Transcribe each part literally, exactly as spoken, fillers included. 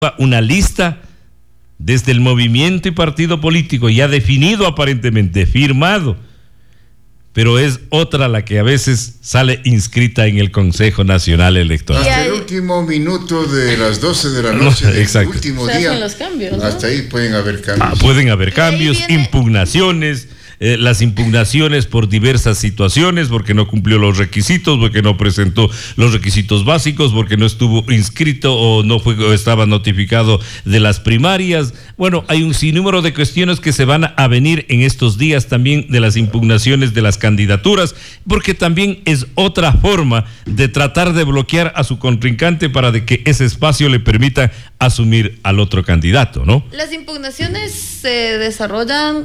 una lista desde el movimiento y partido político ya definido aparentemente, firmado, pero es otra la que a veces sale inscrita en el Consejo Nacional Electoral. Hasta el último minuto de las doce de la noche no, del exacto. último Se día, hacen los cambios, ¿no? Hasta ahí pueden haber cambios. Ah, pueden haber cambios, viene... impugnaciones, eh, las impugnaciones por diversas situaciones, porque no cumplió los requisitos, porque no presentó los requisitos básicos, porque no estuvo inscrito o no fue o estaba notificado de las primarias. Bueno, hay un sinnúmero de cuestiones que se van a venir en estos días también de las impugnaciones de las candidaturas, porque también es otra forma de tratar de bloquear a su contrincante para de que ese espacio le permita asumir al otro candidato, ¿no? Las impugnaciones se desarrollan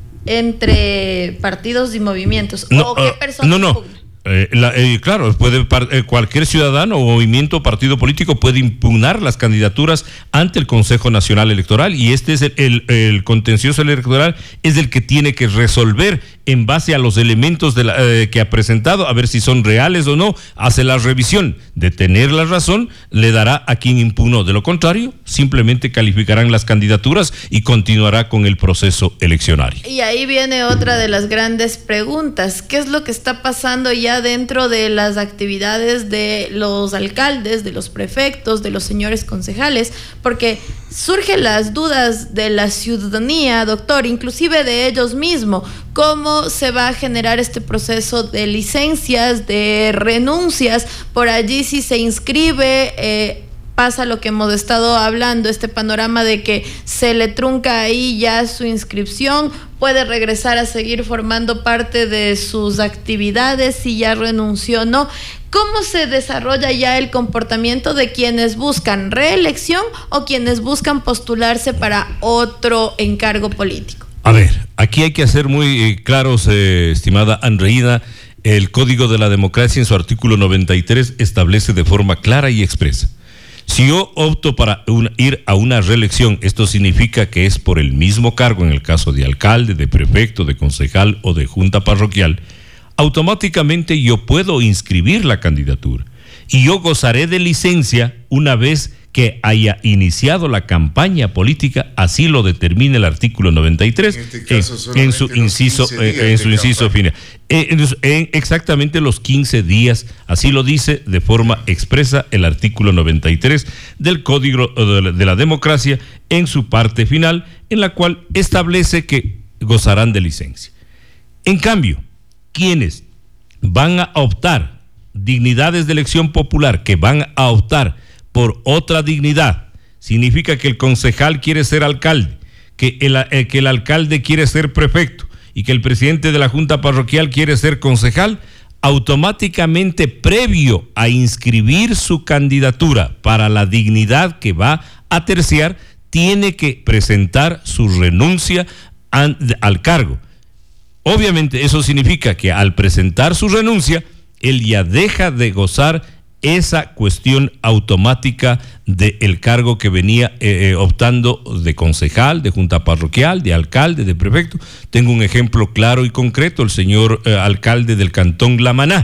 entre partidos y movimientos. No, ¿O qué uh, persona no, no. impugna? Eh, la, eh, claro, puede eh, cualquier ciudadano o movimiento o partido político puede impugnar las candidaturas ante el Consejo Nacional Electoral, y este es el, el, el contencioso electoral es el que tiene que resolver en base a los elementos de la, eh, que ha presentado, a ver si son reales o no, hace la revisión. De tener la razón, le dará a quien impugnó. De lo contrario, simplemente calificarán las candidaturas y continuará con el proceso eleccionario. Y ahí viene otra de las grandes preguntas. ¿Qué es lo que está pasando ya dentro de las actividades de los alcaldes, de los prefectos, de los señores concejales? Porque surgen las dudas de la ciudadanía, doctor, inclusive de ellos mismos. ¿Cómo se va a generar este proceso de licencias, de renuncias? Por allí si se inscribe, eh, pasa lo que hemos estado hablando, este panorama de que se le trunca ahí ya su inscripción, puede regresar a seguir formando parte de sus actividades si ya renunció o no. ¿Cómo se desarrolla ya el comportamiento de quienes buscan reelección o quienes buscan postularse para otro encargo político? A ver, aquí hay que hacer muy eh, claros, eh, estimada Andreina, el Código de la Democracia en su artículo noventa y tres establece de forma clara y expresa: si yo opto para una, ir a una reelección, esto significa que es por el mismo cargo, en el caso de alcalde, de prefecto, de concejal o de junta parroquial, automáticamente yo puedo inscribir la candidatura y yo gozaré de licencia una vez que haya iniciado la campaña política, así lo determina el artículo noventa y tres, en, este caso, en, en su inciso, en su inciso final. En, en exactamente los quince días, así lo dice de forma expresa el artículo noventa y tres del Código de la Democracia en su parte final, en la cual establece que gozarán de licencia. En cambio, quienes van a optar, dignidades de elección popular, que van a optar por otra dignidad, significa que el concejal quiere ser alcalde, que el, eh, que el alcalde quiere ser prefecto y que el presidente de la junta parroquial quiere ser concejal, automáticamente previo a inscribir su candidatura para la dignidad que va a terciar, tiene que presentar su renuncia an, al cargo. Obviamente eso significa que al presentar su renuncia, él ya deja de gozar esa cuestión automática del cargo que venía eh, optando de concejal, de junta parroquial, de alcalde, de prefecto. Tengo un ejemplo claro y concreto: el señor eh, alcalde del cantón La Maná,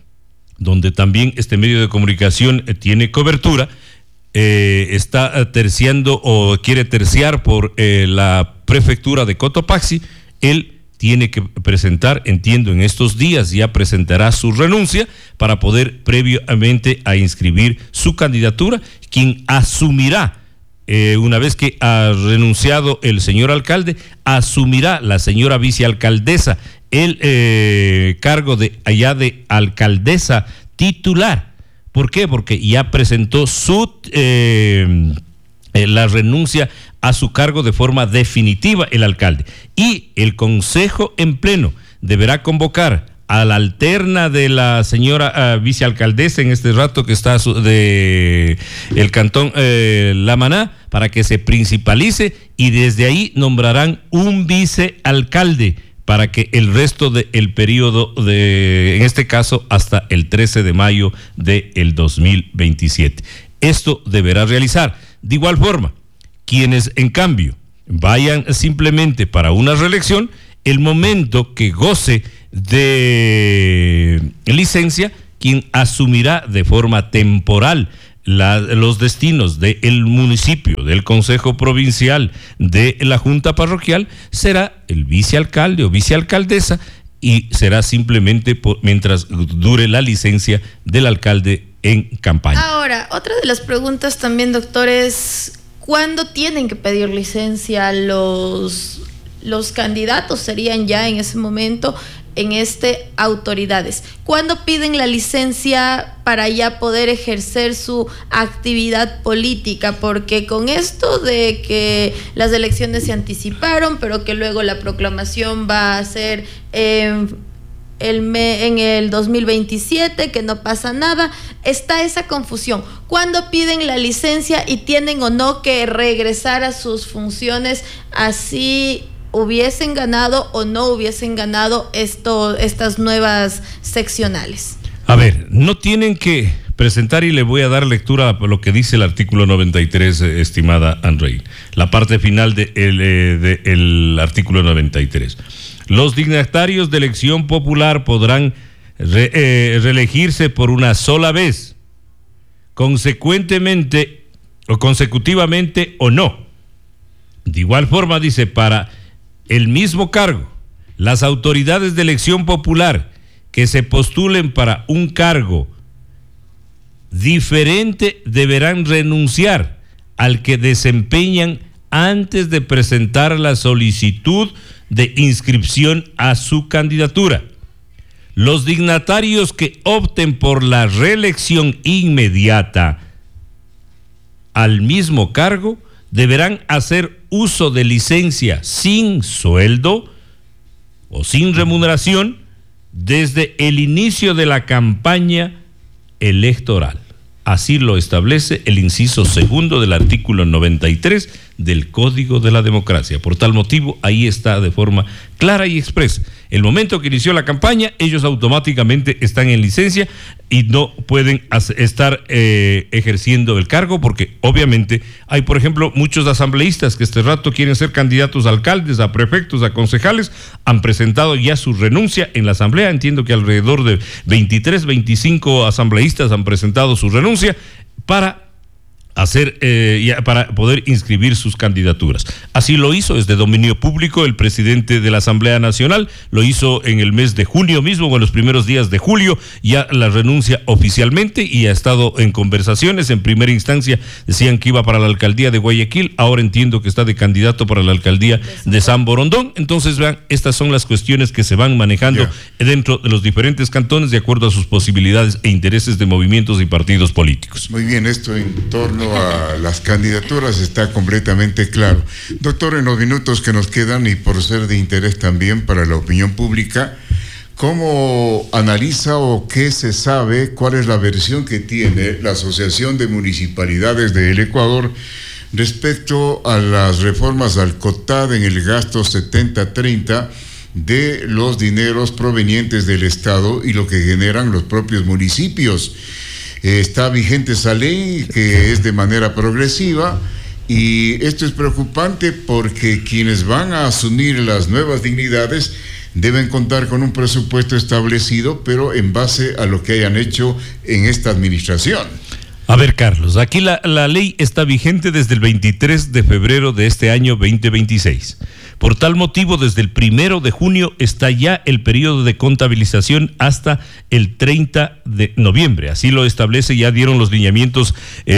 donde también este medio de comunicación eh, tiene cobertura, eh, está terciando o quiere terciar por eh, la prefectura de Cotopaxi. Él tiene que presentar, entiendo, en estos días ya presentará su renuncia para poder previamente a inscribir su candidatura, quien asumirá, eh, una vez que ha renunciado el señor alcalde, asumirá la señora vicealcaldesa el eh, cargo de allá de alcaldesa titular. ¿Por qué? Porque ya presentó su eh, eh, la renuncia a su cargo de forma definitiva el alcalde, y el consejo en pleno deberá convocar a la alterna de la señora uh, vicealcaldesa en este rato que está su, de el cantón eh, La Maná, para que se principalice, y desde ahí nombrarán un vicealcalde para que el resto del periodo de, en este caso hasta el trece de mayo del dos mil veintisiete, esto deberá realizar. De igual forma, quienes en cambio vayan simplemente para una reelección, el momento que goce de licencia, quien asumirá de forma temporal La, los destinos del municipio, del consejo provincial, de la junta parroquial, será el vicealcalde o vicealcaldesa y será simplemente por, mientras dure la licencia del alcalde en campaña. Ahora, otra de las preguntas también, doctor, es ¿cuándo tienen que pedir licencia los, los candidatos? Serían ya en ese momento en este autoridades. ¿Cuándo piden la licencia para ya poder ejercer su actividad política? Porque con esto de que las elecciones se anticiparon, pero que luego la proclamación va a ser en el me, en el dos mil veintisiete, que no pasa nada, está esa confusión. ¿Cuándo piden la licencia y tienen o no que regresar a sus funciones así hubiesen ganado o no hubiesen ganado esto, estas nuevas seccionales? A ver, no tienen que presentar, y le voy a dar lectura a lo que dice el artículo noventa y tres, estimada Andrei, la parte final del de de el artículo noventa y tres. Los dignatarios de elección popular podrán re, eh, reelegirse por una sola vez, consecuentemente o consecutivamente o no. De igual forma, dice, para el mismo cargo, las autoridades de elección popular que se postulen para un cargo diferente deberán renunciar al que desempeñan antes de presentar la solicitud de inscripción a su candidatura. Los dignatarios que opten por la reelección inmediata al mismo cargo deberán hacer uso de licencia sin sueldo o sin remuneración desde el inicio de la campaña electoral. Así lo establece el inciso segundo del artículo noventa y tres del Código de la Democracia. Por tal motivo, ahí está de forma clara y expresa. El momento que inició la campaña, ellos automáticamente están en licencia y no pueden estar eh, ejerciendo el cargo, porque obviamente hay, por ejemplo, muchos asambleístas que este rato quieren ser candidatos a alcaldes, a prefectos, a concejales, han presentado ya su renuncia en la asamblea. Entiendo que alrededor de veintitrés, veinticinco asambleístas han presentado su renuncia para hacer eh, para poder inscribir sus candidaturas. Así lo hizo, es de dominio público, el presidente de la Asamblea Nacional lo hizo en el mes de junio mismo, o en los primeros días de julio, ya la renuncia oficialmente, y ha estado en conversaciones. En primera instancia decían que iba para la alcaldía de Guayaquil, ahora entiendo que está de candidato para la alcaldía de San Borondón. Entonces, vean, estas son las cuestiones que se van manejando yeah. dentro de los diferentes cantones de acuerdo a sus posibilidades e intereses de movimientos y partidos políticos. Muy bien, esto en torno a las candidaturas está completamente claro. Doctor, en los minutos que nos quedan, y por ser de interés también para la opinión pública, ¿cómo analiza o qué se sabe, cuál es la versión que tiene la Asociación de Municipalidades del Ecuador respecto a las reformas al COTAD en el gasto setenta treinta de los dineros provenientes del Estado y lo que generan los propios municipios? Está vigente esa ley que es de manera progresiva, y esto es preocupante porque quienes van a asumir las nuevas dignidades deben contar con un presupuesto establecido, pero en base a lo que hayan hecho en esta administración. A ver, Carlos, aquí la, la ley está vigente desde el veintitrés de febrero de este año veinte veintiséis. Por tal motivo, desde el primero de junio está ya el periodo de contabilización hasta el treinta de noviembre. Así lo establece, ya dieron los lineamientos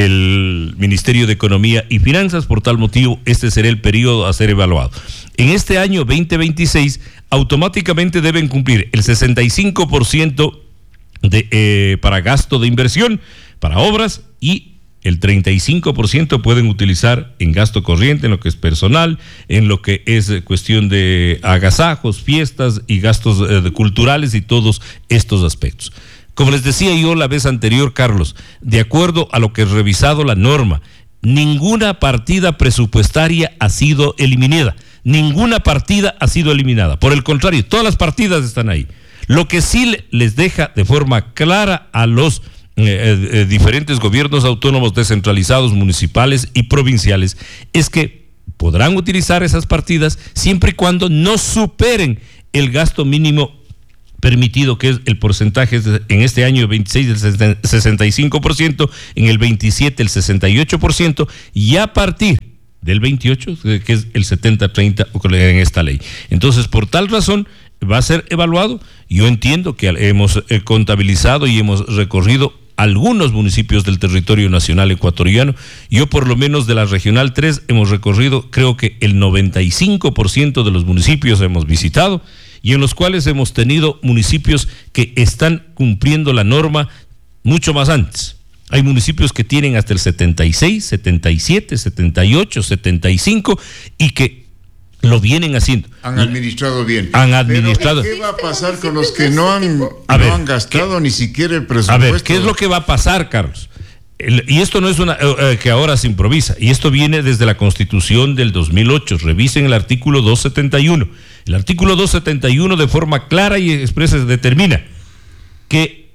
el Ministerio de Economía y Finanzas. Por tal motivo, este será el periodo a ser evaluado. En este año veinte veintiséis, automáticamente deben cumplir el sesenta y cinco por ciento de, eh, para gasto de inversión, para obras, y el treinta y cinco por ciento pueden utilizar en gasto corriente, en lo que es personal, en lo que es cuestión de agasajos, fiestas y gastos eh, culturales y todos estos aspectos. Como les decía yo la vez anterior, Carlos, de acuerdo a lo que he revisado la norma, ninguna partida presupuestaria ha sido eliminada. Ninguna partida ha sido eliminada. Por el contrario, todas las partidas están ahí. Lo que sí les deja de forma clara a los Eh, eh, diferentes gobiernos autónomos descentralizados, municipales y provinciales, es que podrán utilizar esas partidas siempre y cuando no superen el gasto mínimo permitido, que es el porcentaje en este año veintiséis del sesenta y cinco por ciento, en el veintisiete el sesenta y ocho por ciento, y a partir del veintiocho, que es el setenta treinta en esta ley. Entonces, por tal razón, va a ser evaluado. Yo entiendo que hemos eh, contabilizado y hemos recorrido algunos municipios del territorio nacional ecuatoriano. Yo, por lo menos de la Regional tres, hemos recorrido, creo que el noventa y cinco por ciento de los municipios hemos visitado, y en los cuales hemos tenido municipios que están cumpliendo la norma mucho más antes. Hay municipios que tienen hasta el setenta y seis, setenta y siete, setenta y ocho, setenta y cinco y que lo vienen haciendo. Han administrado bien. Han administrado. Pero, ¿qué va a pasar con los que no han, a no ver, han gastado ¿qué? ni siquiera el presupuesto? A ver, ¿qué es lo que va a pasar, Carlos? El, y esto no es una eh, que ahora se improvisa, y esto viene desde la Constitución del dos mil ocho. Revisen el artículo doscientos setenta y uno. El artículo doscientos setenta y uno de forma clara y expresa determina que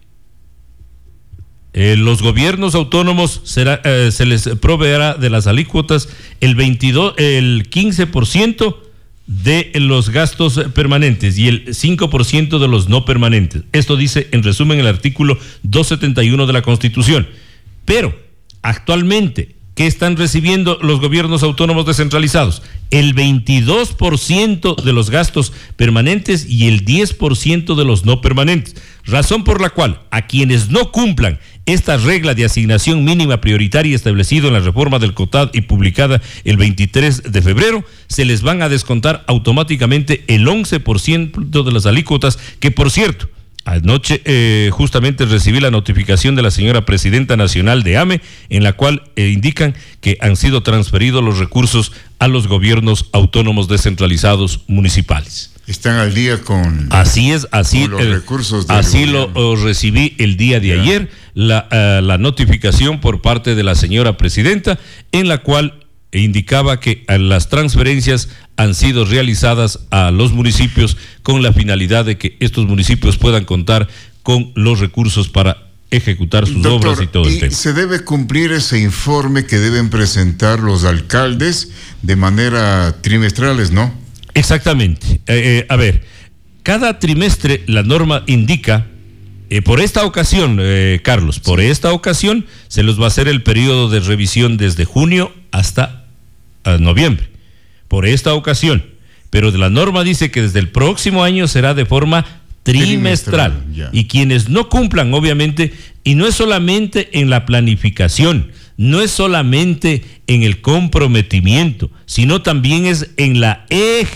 eh, los gobiernos autónomos será, eh, se les proveerá de las alícuotas el veintidós, el quince por ciento de los gastos permanentes y el cinco por ciento de los no permanentes. Esto dice en resumen el artículo doscientos setenta y uno de la Constitución. Pero actualmente, ¿qué están recibiendo los gobiernos autónomos descentralizados? El veintidós por ciento de los gastos permanentes y el diez por ciento de los no permanentes. Razón por la cual a quienes no cumplan esta regla de asignación mínima prioritaria establecida en la reforma del COTAD y publicada el veintitrés de febrero, se les van a descontar automáticamente el once por ciento de las alícuotas, que por cierto, anoche eh, justamente recibí la notificación de la señora presidenta nacional de A M E, en la cual eh, indican que han sido transferidos los recursos a los gobiernos autónomos descentralizados municipales. Están al día con, así es, así, con los eh, recursos del así gobierno. lo oh, recibí el día de yeah. ayer, la, uh, la notificación por parte de la señora presidenta, en la cual indicaba que las transferencias han sido realizadas a los municipios con la finalidad de que estos municipios puedan contar con los recursos para ejecutar sus Doctor, obras y todo el y tema. Se debe cumplir ese informe que deben presentar los alcaldes de manera trimestrales, ¿no? Exactamente. Eh, eh, a ver, cada trimestre la norma indica, eh, por esta ocasión, eh, Carlos, por sí. esta ocasión se los va a hacer el periodo de revisión desde junio hasta a noviembre, por esta ocasión, pero de la norma dice que desde el próximo año será de forma trimestral, trimestral y quienes no cumplan, obviamente, y no es solamente en la planificación, no es solamente en el comprometimiento, sino también es en la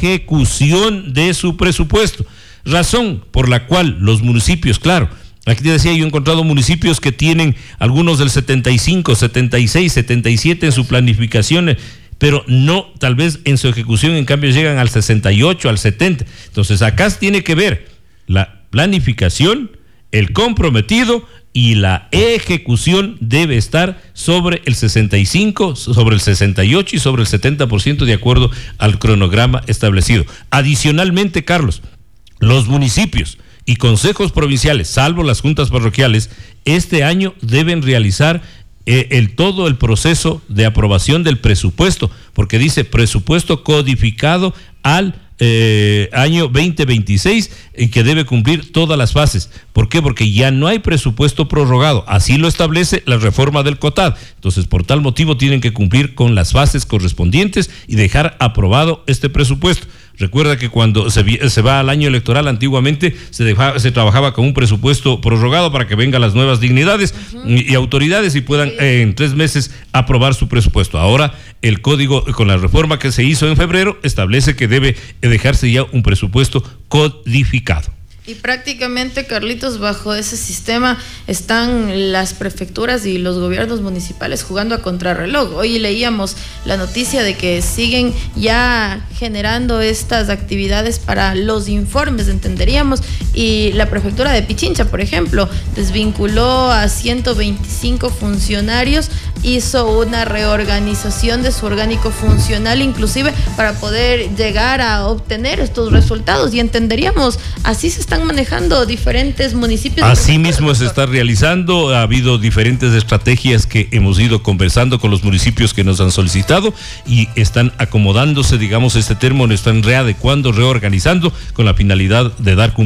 ejecución de su presupuesto, razón por la cual los municipios, claro, aquí te decía, yo he encontrado municipios que tienen algunos del setenta y cinco, setenta y seis, setenta y siete en su planificación, pero no, tal vez en su ejecución, en cambio, llegan al sesenta y ocho, al setenta. Entonces, acá tiene que ver la planificación, el comprometido y la ejecución debe estar sobre el sesenta y cinco, sobre el sesenta y ocho y sobre el setenta por ciento de acuerdo al cronograma establecido. Adicionalmente, Carlos, los municipios y consejos provinciales, salvo las juntas parroquiales, este año deben realizar Eh, el todo el proceso de aprobación del presupuesto, porque dice presupuesto codificado al eh, año veinte veintiséis y que debe cumplir todas las fases. ¿Por qué? Porque ya no hay presupuesto prorrogado, así lo establece la reforma del COTAD. Entonces, por tal motivo tienen que cumplir con las fases correspondientes y dejar aprobado este presupuesto. Recuerda que cuando se, se va al año electoral, antiguamente se, deja, se trabajaba con un presupuesto prorrogado para que vengan las nuevas dignidades uh-huh. y, y autoridades y puedan eh, en tres meses aprobar su presupuesto. Ahora el código, con la reforma que se hizo en febrero, establece que debe dejarse ya un presupuesto codificado. Y prácticamente, Carlitos, bajo ese sistema están las prefecturas y los gobiernos municipales jugando a contrarreloj. Hoy leíamos la noticia de que siguen ya generando estas actividades para los informes, entenderíamos, y la prefectura de Pichincha, por ejemplo, desvinculó a ciento veinticinco funcionarios, hizo una reorganización de su orgánico funcional, inclusive para poder llegar a obtener estos resultados, y entenderíamos, así se están manejando diferentes municipios. Así mismo se está realizando, ha habido diferentes estrategias que hemos ido conversando con los municipios que nos han solicitado y están acomodándose, digamos, este término, están readecuando, reorganizando con la finalidad de dar cumplimiento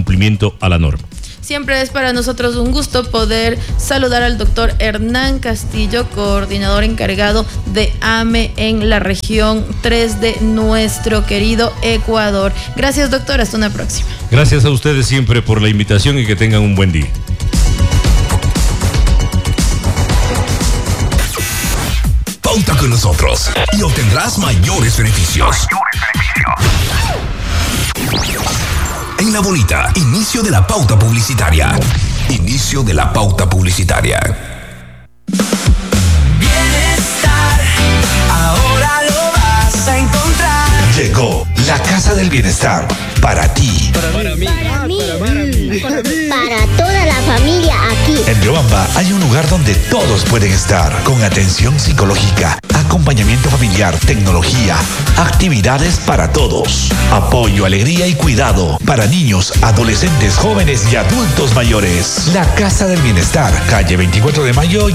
cumplimiento a la norma. Siempre es para nosotros un gusto poder saludar al doctor Hernán Castillo, coordinador encargado de A M E en la región tres de nuestro querido Ecuador. Gracias, doctor. Hasta una próxima. Gracias a ustedes siempre por la invitación y que tengan un buen día. Pauta con nosotros y obtendrás mayores beneficios. En La Bonita, inicio de la pauta publicitaria. Inicio de la pauta publicitaria. Bienestar, ahora lo vas a encontrar. Llegó la Casa del Bienestar para ti. Para mí, para mí, para mí, para mí, para toda la familia aquí. En Riobamba hay un lugar donde todos pueden estar, con atención psicológica, acompañamiento familiar, tecnología, actividades para todos, apoyo, alegría y cuidado para niños, adolescentes, jóvenes y adultos mayores. La Casa del Bienestar, calle veinticuatro de mayo